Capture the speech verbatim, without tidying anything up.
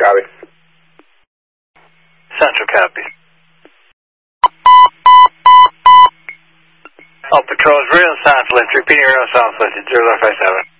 Copy. Central copy. All patrols, real South Lift, repeating real South Lift, zero five seven.